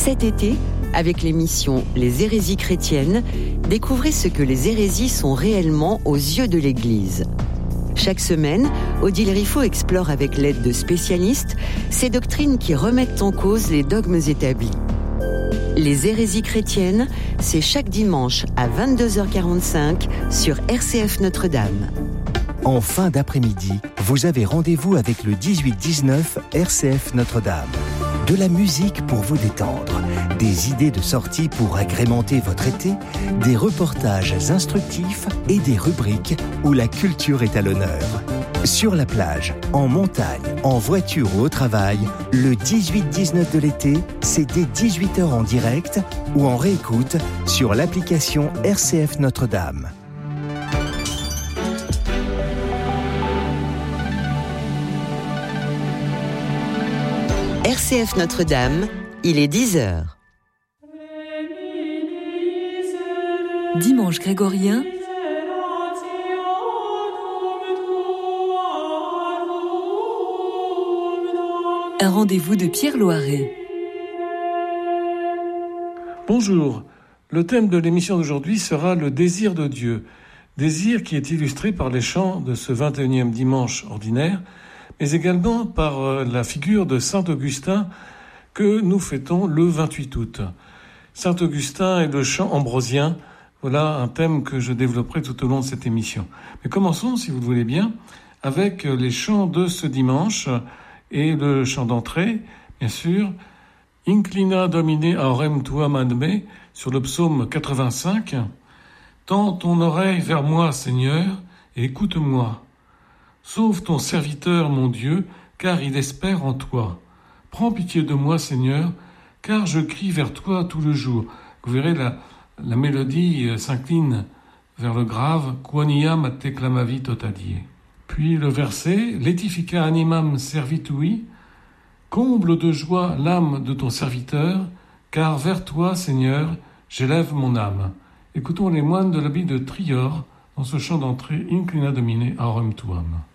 Cet été, avec l'émission Les hérésies chrétiennes, découvrez ce que les hérésies sont réellement aux yeux de l'Église. Chaque semaine, Odile Riffaut explore avec l'aide de spécialistes ces doctrines qui remettent en cause les dogmes établis. Les hérésies chrétiennes, c'est chaque dimanche à 22h45 sur RCF Notre-Dame. En fin d'après-midi, vous avez rendez-vous avec le 18-19 RCF Notre-Dame. De la musique pour vous détendre, des idées de sortie pour agrémenter votre été, des reportages instructifs et des rubriques où la culture est à l'honneur. Sur la plage, en montagne, en voiture ou au travail, le 18-19 de l'été, c'est dès 18h en direct ou en réécoute sur l'application RCF Notre-Dame. RCF Notre-Dame, il est 10h. Dimanche grégorien, un rendez-vous de Pierre Loiret. Bonjour, le thème de l'émission d'aujourd'hui sera le désir de Dieu. Désir qui est illustré par les chants de ce 21e dimanche ordinaire, mais également par la figure de Saint Augustin que nous fêtons le 28 août. Saint Augustin et le chant ambrosien, voilà un thème que je développerai tout au long de cette émission. Mais commençons, si vous le voulez bien, avec les chants de ce dimanche et le chant d'entrée, bien sûr, Inclina Domine aurem tuam ad me, sur le psaume 85. Tends ton oreille vers moi, Seigneur, et écoute-moi. Sauve ton serviteur, mon Dieu, car il espère en toi. Prends pitié de moi, Seigneur, car je crie vers toi tout le jour. Vous verrez, la mélodie s'incline vers le grave, quoniam ad te clamavi totadie. Puis le verset, Laetifica animam servitui, comble de joie l'âme de ton serviteur, car vers toi, Seigneur, j'élève mon âme. Écoutons les moines de l'abbaye de Trior dans ce chant d'entrée, Inclina Domine aurem tuam.